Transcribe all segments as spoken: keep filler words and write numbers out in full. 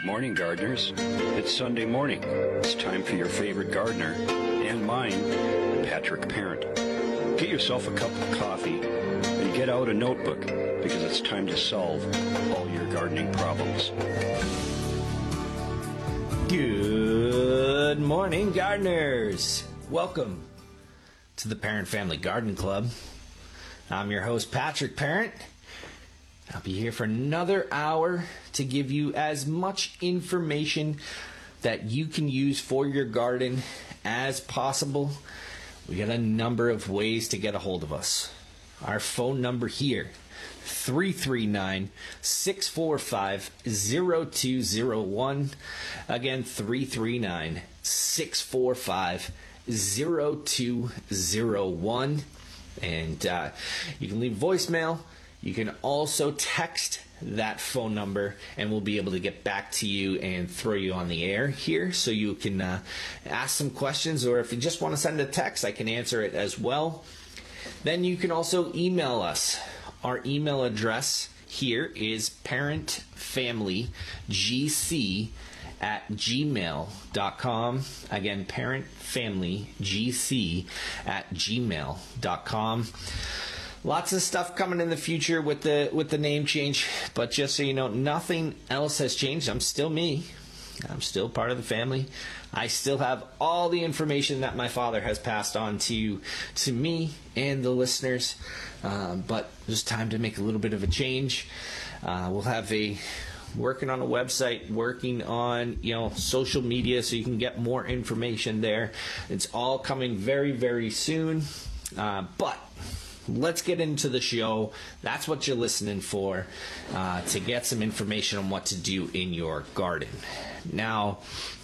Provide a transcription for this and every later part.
Morning, gardeners. It's Sunday morning. It's time for your favorite gardener, and mine, Patrick Parent. Get yourself a cup of coffee and get out a notebook, because it's time to solve all your gardening problems. Good morning, gardeners. Welcome to the Parent Family Garden Club. I'm your host, Patrick Parent. I'll be here for another hour to give you as much information that you can use for your garden as possible. We got a number of ways to get a hold of us. Our phone number here, three three nine, six four five, zero two zero one. Again, three three nine, six four five, zero two zero one. And uh, you can leave voicemail. You can also text that phone number, and we'll be able to get back to you and throw you on the air here so you can uh, ask some questions, or if you just want to send a text, I can answer it as well. Then you can also email us. Our email address here is parentfamilygc at gmail dot com. Again, parentfamilygc at gmail dot com. Lots of stuff coming in the future with the with the name change, but just so you know, nothing else has changed. I'm still me. I'm still part of the family. I still have all the information that my father has passed on to to me and the listeners. Um, but there's time to make a little bit of a change. Uh, we'll have a working on a website, working on you know social media, so you can get more information there. It's all coming very very soon. Uh, but let's get into the show. That's what you're listening for, uh, to get some information on what to do in your garden. Now,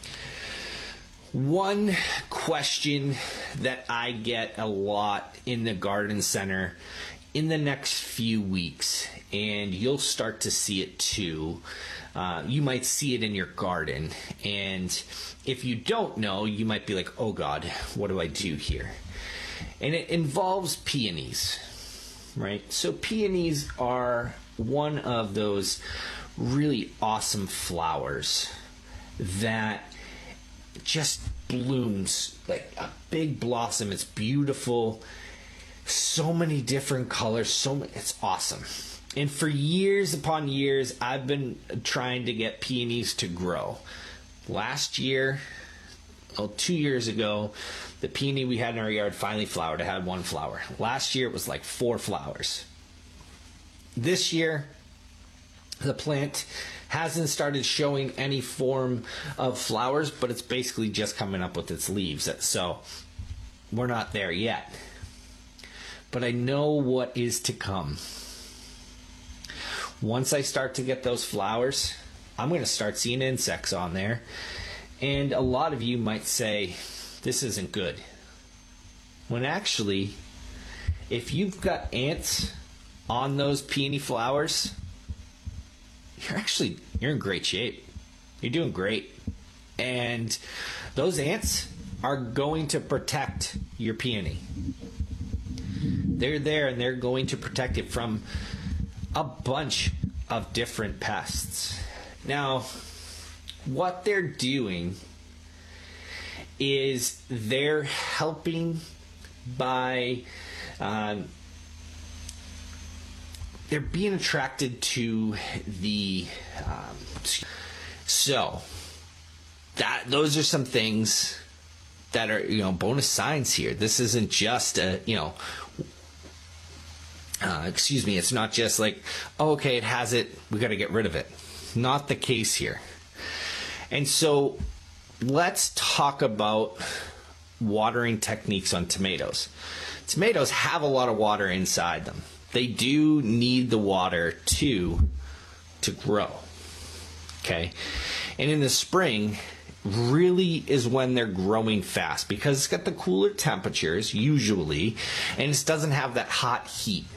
one question that I get a lot in the garden center in the next few weeks, and you'll start to see it too. Uh, you might see it in your garden, and if you don't know, you might be like, oh God, what do I do here? And it involves peonies, right? So peonies are one of those really awesome flowers that just blooms like a big blossom. It's beautiful. So many different colors. So many, it's awesome. And for years upon years, I've been trying to get peonies to grow. Last year, oh, two years ago, the peony we had in our yard finally flowered. It had one flower. Last year, it was like four flowers. This year, the plant hasn't started showing any form of flowers, but it's basically just coming up with its leaves. So we're not there yet. But I know what is to come. Once I start to get those flowers, I'm going to start seeing insects on there. And a lot of you might say, this isn't good. When actually, if you've got ants on those peony flowers, you're actually, you're in great shape. You're doing great. And those ants are going to protect your peony. They're there and they're going to protect it from a bunch of different pests. Now, what they're doing is they're helping by um, they're being attracted to the um, so that those are some things that are you know bonus signs here. This isn't just a you know uh, excuse me it's not just like, oh, okay, it has it, we got to get rid of it. Not the case here. And so let's talk about watering techniques on tomatoes. Tomatoes have a lot of water inside them. They do need the water to to grow. Okay? And in the spring really is when they're growing fast, because it's got the cooler temperatures usually, and it doesn't have that hot heat.